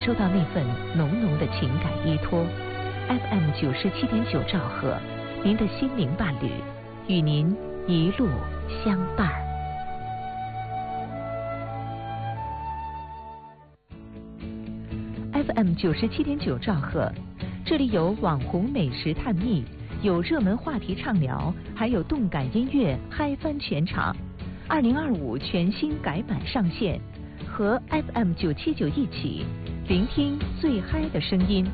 收到那份浓浓的情感依托。FM 97.9兆赫，您的心灵伴侣，与您一路相伴。FM 97.9兆赫，这里有网红美食探秘，有热门话题畅聊，还有动感音乐嗨翻全场。2025全新改版上线，和 FM 979一起聆听最嗨的声音。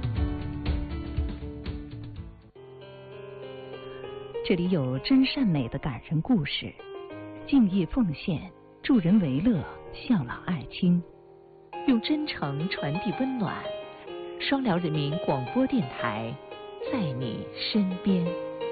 这里有真善美的感人故事，敬业奉献，助人为乐，孝老爱亲， 用真诚传递温暖。双辽人民广播电台，在你身边。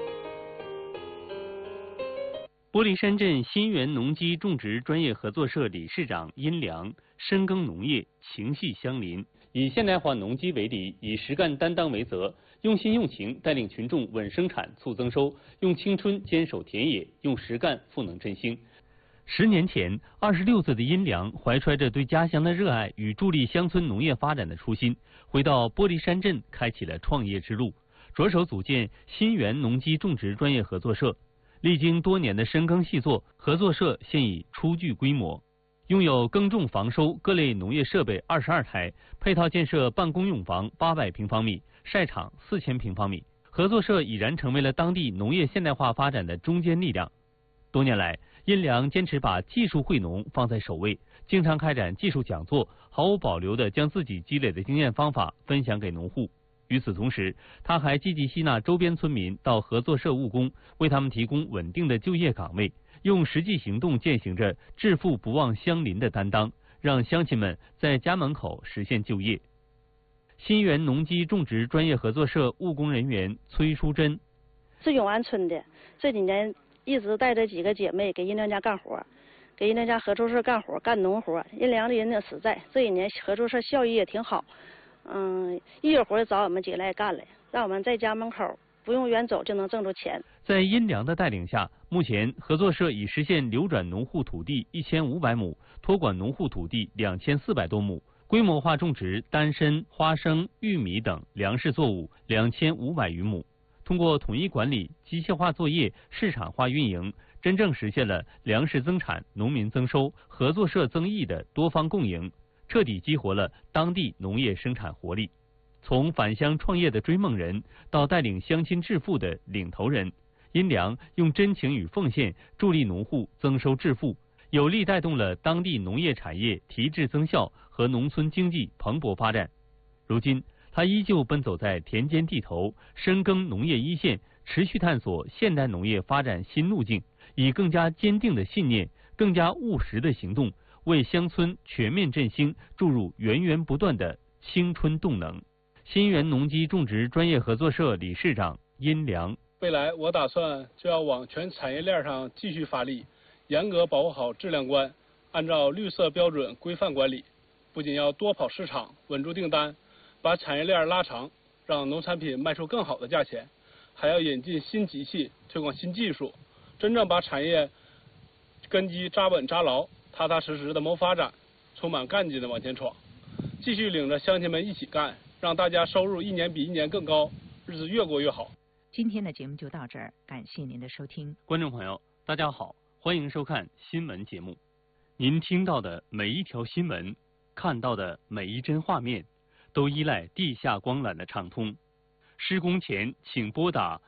玻璃山镇新源农机种植专业合作社理事长殷良，深耕农业，情系相邻，以现代化农机为理，以实干担当为责，用心用情带领群众稳生产促增收，用青春坚守田野，用实干赋能振兴。10年前，26岁的殷良怀揣着对家乡的热爱与助力乡村农业发展的初心，回到玻璃山镇开启了创业之路，着手组建新源农机种植专业合作社。历经多年的深耕细作，合作社现已初具规模，拥有耕种防收各类农业设备22台，配套建设办公用房800平方米，晒场4000平方米。合作社已然成为了当地农业现代化发展的中坚力量。多年来，殷良坚持把技术惠农放在首位，经常开展技术讲座，毫无保留地将自己积累的经验方法分享给农户。与此同时，他还积极吸纳周边村民到合作社务工，为他们提供稳定的就业岗位，用实际行动践行着致富不忘乡邻的担当，让乡亲们在家门口实现就业。新源农机种植专业合作社务工人员崔淑珍是永安村的，这几年一直带着几个姐妹给殷良家干活，给殷良家合作社干活，干农活。殷良的人呢实在，这一年合作社效益也挺好。一有活找我们几个来干了，让我们在家门口不用远走就能挣着钱。 在殷良的带领下，目前合作社已实现流转农户土地1500亩，托管农户土地2400多亩，规模化种植丹参、花生、玉米等粮食作物2500余亩。通过统一管理、机械化作业、市场化运营，真正实现了粮食增产、农民增收、合作社增益的多方共赢，彻底激活了当地农业生产活力。从返乡创业的追梦人到带领乡亲致富的领头人，殷良用真情与奉献助力农户增收致富，有力带动了当地农业产业提质增效和农村经济蓬勃发展。如今，他依旧奔走在田间地头，深耕农业一线，持续探索现代农业发展新路径，以更加坚定的信念、更加务实的行动，为乡村全面振兴注入源源不断的青春动能。新源农机种植专业合作社理事长殷良： 未来我打算就要往全产业链上继续发力，严格保护好质量关，按照绿色标准规范管理，不仅要多跑市场，稳住订单，把产业链拉长，让农产品卖出更好的价钱，还要引进新机器，推广新技术，真正把产业根基扎稳扎牢，踏踏实实的谋发展，充满干劲的往前闯，继续领着乡亲们一起干，让大家收入一年比一年更高，日子越过越好。 今天的节目就到这儿，感谢您的收听。 观众朋友，大家好，欢迎收看新闻节目。您听到的每一条新闻，看到的每一帧画面，都依赖地下光缆的畅通。施工前请拨打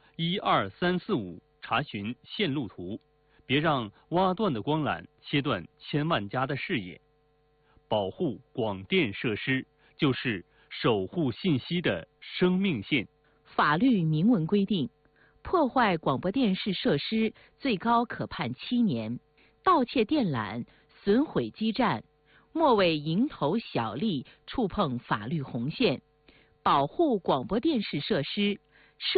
12345查询线路图，别让挖断的光缆切断千万家的视野。保护广电设施就是守护信息的生命线。 法律明文规定，破坏广播电视设施最高可判7年，盗窃电缆、损毁基站，莫为蝇头小利触碰法律红线。保护广播电视设施，